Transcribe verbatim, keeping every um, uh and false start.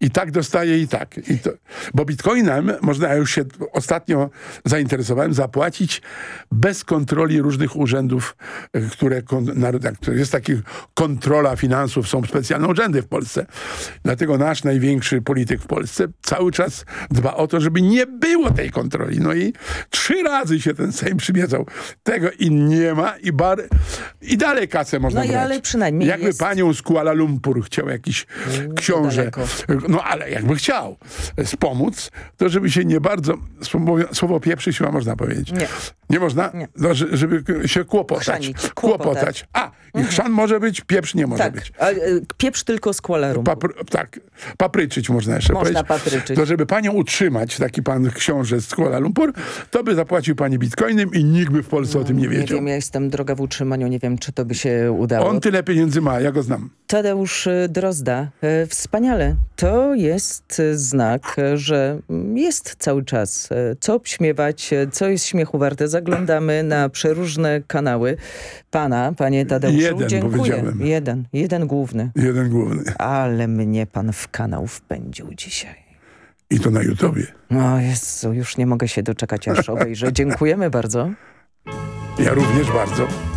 I tak dostaje i tak. I to, bo bitcoinem można, ja już się ostatnio zainteresowałem, zapłacić bez kontroli różnych urzędów, które, które jest taki kontrola finansów, są specjalne urzędy w Polsce. Dlatego nasz największy polityk w Polsce cały czas dba o to, żeby nie było tej kontroli. No i trzy razy się ten Sejm przybiecał. Tego i nie ma i bar... I dalej kasę można no brać. Ale przynajmniej Jakby jest... panią z Kuala Lumpur chciał jakiś mm, książę, no ale jakby chciał wspomóc, to żeby się nie bardzo, słowo pieprzyć chyba można powiedzieć. Nie. Nie można? Nie. No, żeby się kłopotać. Chrzanić, kłopotać. Kłopotać. A, i mhm. chrzan może być, pieprz nie może tak. być. A, pieprz tylko z Kuala Lumpur. Papr- tak, papryczyć można jeszcze można powiedzieć. Papryczyć. To żeby panią utrzymać, taki pan książę z Kuala Lumpur, to by zapłacił pani bitcoinem i nikt by w Polsce no, o tym nie wiedział. Nie wiem, ja jestem droga w utrzymaniu, nie wiem, czy to by się udało. On tyle pieniędzy ma, ja go znam. Tadeusz Drozda. Wspaniale. To jest znak, że jest cały czas co obśmiewać, co jest śmiechu warte. Zaglądamy na przeróżne kanały. Pana, panie Tadeuszu, jeden, dziękuję. Powiedziałem. Jeden, jeden główny. Jeden główny. Ale mnie pan w kanał wpędził dzisiaj. I to na YouTubie. O Jezu, już nie mogę się doczekać, aż obejrzę. Dziękujemy bardzo. Ja również bardzo.